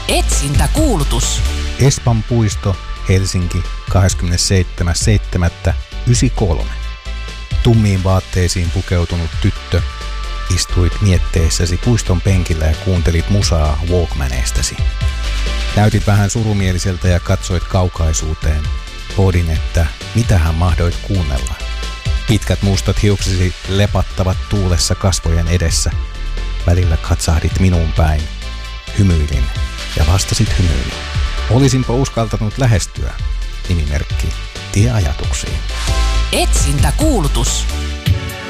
Etsintäkuulutus. Espan puisto, Helsinki, 27.7.93. Tummiin vaatteisiin pukeutunut tyttö, istuit mietteessäsi puiston penkillä ja kuuntelit musaa Walkmaneistasi. Näytit vähän surumieliseltä ja katsoit kaukaisuuteen. Pohdin, että mitähän mahdoit kuunnella. Pitkät mustat hiuksesi lepattavat tuulessa kasvojen edessä. Välillä katsahdit minuun päin. Hymyilin ja vastasit hymyilin. Olisinpa uskaltanut lähestyä. Nimimerkki Tie ajatuksiin. Etsintäkuulutus.